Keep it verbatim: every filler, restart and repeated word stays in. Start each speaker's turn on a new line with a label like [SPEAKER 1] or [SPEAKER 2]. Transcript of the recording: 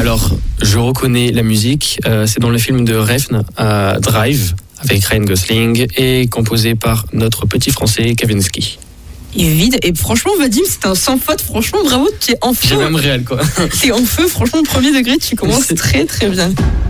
[SPEAKER 1] Alors, je reconnais la musique. Euh, c'est dans le film de Refn, euh, Drive, avec Ryan Gosling, et composé par notre petit français Kavinsky.
[SPEAKER 2] Il est vide. Et franchement, Vadim, c'est un sans faute. Franchement, bravo, tu es en feu.
[SPEAKER 1] J'ai même réel, quoi.
[SPEAKER 2] Tu es en feu. Franchement, premier degré, tu commences très, très bien.